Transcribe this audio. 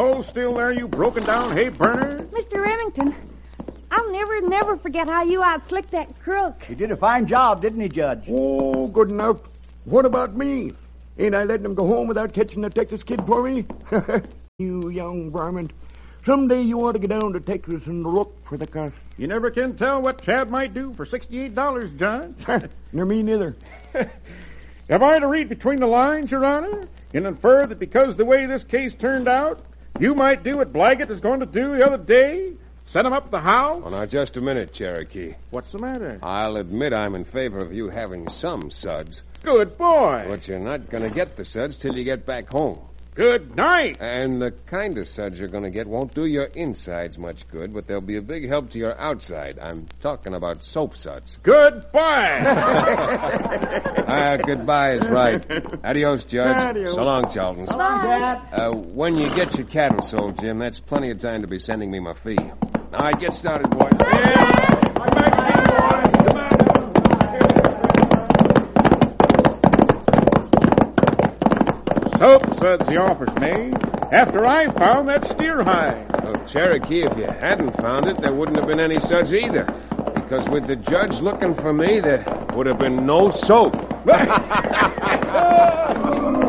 Hold still there, you broken-down hay burner. Mr. Remington, I'll never forget how you outslicked that crook. He did a fine job, didn't he, Judge? Oh, good enough. What about me? Ain't I letting him go home without catching the Texas kid for me? You young varmint. Someday you ought to get down to Texas and look for the cuss. You never can tell what Chad might do for $68, Judge. Nor me neither. Am I to read between the lines, Your Honor, and infer that because the way this case turned out, you might do what Blaggett is going to do the other day? Set him up at the house? Oh, now, just a minute, Cherokee. What's the matter? I'll admit I'm in favor of you having some suds. Good boy. But you're not going to get the suds till you get back home. Good night. And the kind of suds you're going to get won't do your insides much good, but they'll be a big help to your outside. I'm talking about soap suds. Goodbye. Goodbye is right. Adios, Judge. Adios. So long, Charlton. So long, Dad. When you get your cattle sold, Jim, that's plenty of time to be sending me my fee. All right, get started, boys. Soap suds the office made after I found that steer hide. Well, Cherokee, if you hadn't found it, there wouldn't have been any suds either. Because with the judge looking for me, there would have been no soap.